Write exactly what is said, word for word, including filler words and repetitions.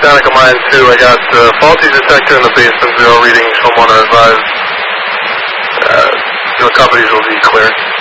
static on mine too. I got uh, faulty detector in the basement, zero reading, homeowner advised. Uh, your companies will be cleared.